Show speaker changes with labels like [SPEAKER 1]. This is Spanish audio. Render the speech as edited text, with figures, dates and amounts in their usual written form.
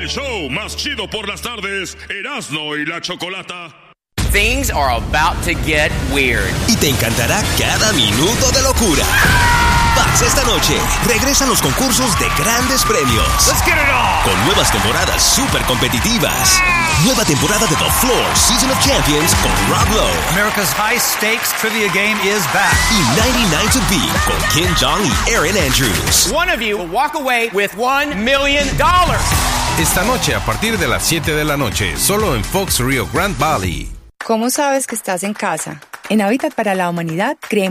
[SPEAKER 1] El show más chido por las tardes, Erasmo y la Chocolata.
[SPEAKER 2] Things are about to get weird.
[SPEAKER 3] Y te encantará cada minuto de locura. Paz esta noche. Regresan los concursos de grandes premios.
[SPEAKER 4] Let's get it on.
[SPEAKER 3] Con nuevas temporadas súper competitivas. Nueva temporada de The Floor Season of Champions con Rob Lowe.
[SPEAKER 4] America's high stakes trivia game is back.
[SPEAKER 3] Y 99 to Beat con Kim Jong y Aaron Andrews.
[SPEAKER 2] One of you will walk away with $1 million.
[SPEAKER 5] Esta noche a partir de las 7 de la noche, solo en Fox Rio Grande Valley.
[SPEAKER 6] ¿Cómo sabes que estás en casa? En Hábitat para la Humanidad creemos